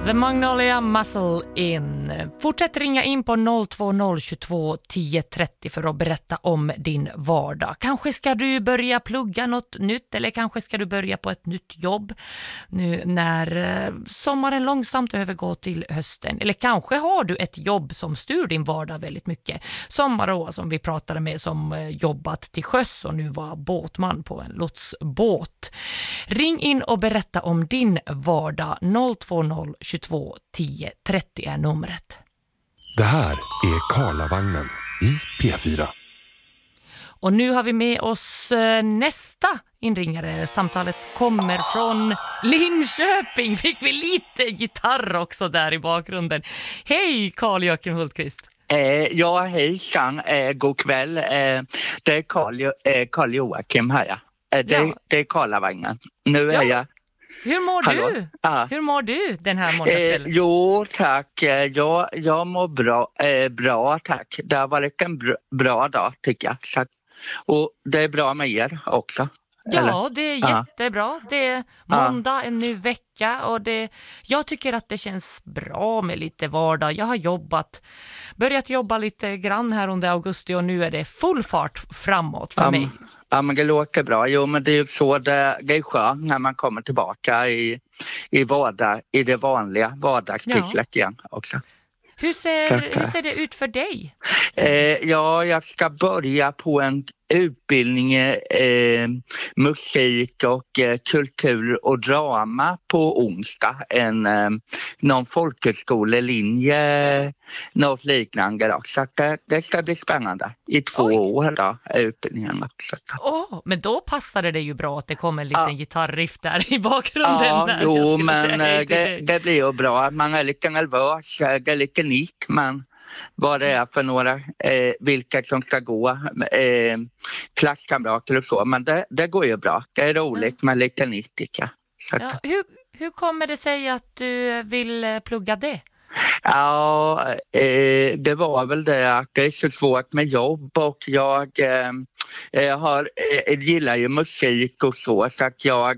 The Magnolia Muscle In. Fortsätt ringa in på 02022 1030 för att berätta om din vardag. Kanske ska du börja plugga något nytt eller kanske ska du börja på ett nytt jobb nu när sommaren långsamt övergår till hösten. Eller kanske har du ett jobb som styr din vardag väldigt mycket. Som Maroa som vi pratade med som jobbat till sjöss och nu var båtman på en lotsbåt. Ring in och berätta om din vardag. 02022 1030 är numret. Det här är Karlavagnen i P4. Och nu har vi med oss nästa inringare. Samtalet kommer från Linköping. Fick vi lite gitarr också där i bakgrunden. Hej Carl-Joakim Hultqvist. Ja, hejsan. God kväll. Det är Carl-Joakim här. Det är Karlavagnen. Nu är jag... Hur mår du? Ja. Hur mår du den här måndagskvällen? Jo, tack. Jag mår bra, tack. Det har varit en bra dag, tycker jag. Så, och det är bra med er också. Ja, eller? Det är jättebra. Det är måndag, en ny vecka och jag tycker att det känns bra med lite vardag. Jag har börjat jobba lite grann här under augusti och nu är det full fart framåt för mig. Ja, men det låter bra. Jo, men det är ju så det är skönt när man kommer tillbaka i det vanliga vardagspysslet igen också. Hur ser det ut för dig? Jag ska börja på en utbildning musik och kultur och drama på onsdag. Någon folkhögskolelinje, något liknande. Då. Så det ska bli spännande. I 2 år då, utbildningen också. Men då passade det ju bra att det kom en liten gitarriff där i bakgrunden. Ja, jo, men det blir ju bra. Man är lite nervös, det är lite nytt, men vad det är för några, vilka som ska gå, klasskamrater och så. Men det går ju bra. Det är roligt med lite nytt, tycker jag. Ja, hur kommer det sig att du vill plugga det? Ja, det var väl det att det är så svårt med jobb och jag gillar ju musik och så att jag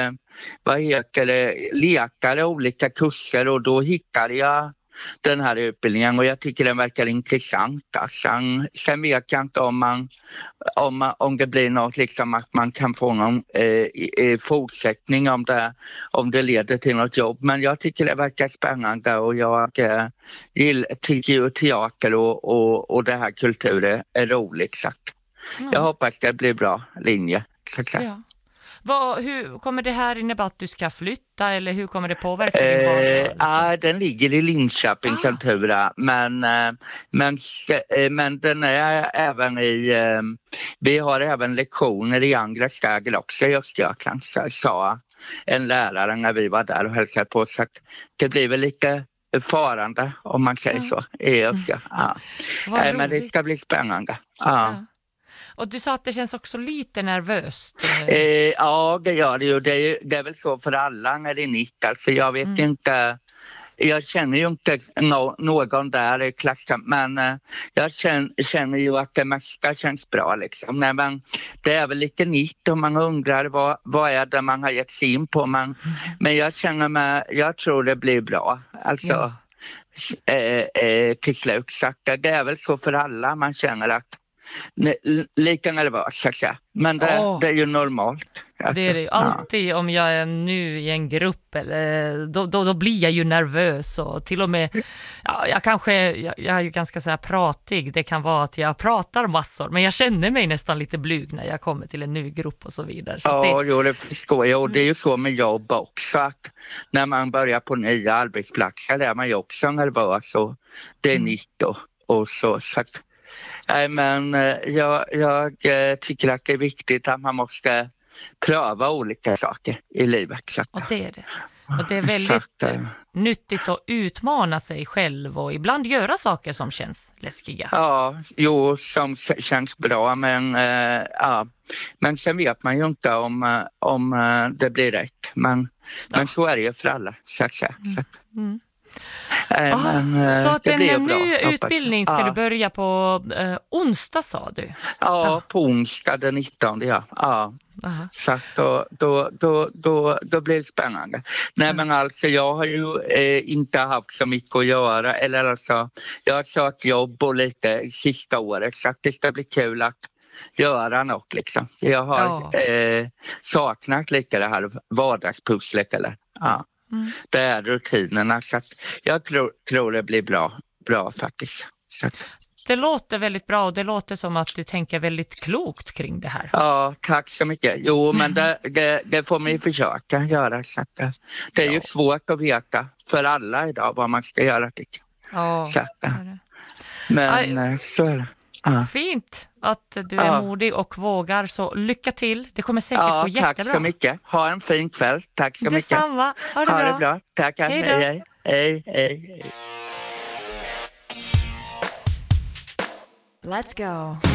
lekade olika kurser och då hittade jag den här utbildningen och jag tycker den verkar intressant. Sen vet jag inte om det blir något liksom att man kan få någon fortsättning om det leder till något jobb. Men jag tycker det verkar spännande och jag tycker ju teater och det här kulturen är roligt. Så jag hoppas det blir bra linje. Ja. Hur kommer det här innebära att du ska flytta eller hur kommer det påverka din vardag? Den ligger i Linköping Centura men den är även vi har även lektioner i andra städer också i Östergötland, sa en lärare när vi var där och hälsade på, så det blir väl lite farande om man säger så i Östergötland. Men det ska bli spännande. Och du sa att det känns också lite nervöst. Ja, det gör det ju. Det är väl så för alla när det är nytt. Alltså jag vet inte, jag känner ju inte någon där i klassen, men jag känner ju att det mesta känns bra liksom. Men det är väl lite nytt och man undrar vad är det man har gett sig in på. Men jag tror det blir bra. Alltså till slut. Så det är väl så för alla, man känner att lika nervös, så att säga. Men det är ju normalt. Det är det ju alltid om jag är nu i en grupp eller, då blir jag ju nervös och till och med jag är ju ganska så här pratig. Det kan vara att jag pratar massor men jag känner mig nästan lite blyg när jag kommer till en ny grupp och så vidare. Så det förstår jag och det är ju så med jobb också att när man börjar på nya arbetsplatser där är man ju också nervös och det är nytt och så att nej, men jag tycker att det är viktigt att man måste pröva olika saker i livet. Och det är det. Och det är väldigt nyttigt att utmana sig själv och ibland göra saker som känns läskiga. Ja, som känns bra. Men sen vet man ju inte om det blir rätt. Men så är det ju för alla, så att säga. Så att det blir en bra, ny hoppas. utbildning ska du börja på onsdag, sa du? Ja, på onsdag den 19, ja. Aha. Så att då blir det spännande. Nej, men alltså jag har ju inte haft så mycket att göra. Eller alltså, jag har sökt jobb och lite sista året, så att det ska bli kul att göra något liksom. Jag har saknat lite det här vardagspusslet eller det är rutinerna, så att jag tror det blir bra faktiskt. Så att. Det låter väldigt bra och det låter som att du tänker väldigt klokt kring det här. Ja, tack så mycket. Jo, men det får man ju försöka göra. Så att, det är ju svårt att veta för alla idag vad man ska göra, tycker jag. Ja, så att, men så är det. Fint att du är modig och vågar, så lycka till. Det kommer säkert gå jättebra. Tack så mycket. Ha en fin kväll. Tack så mycket. Detsamma. Ha det bra. Tack. Hej. Let's go.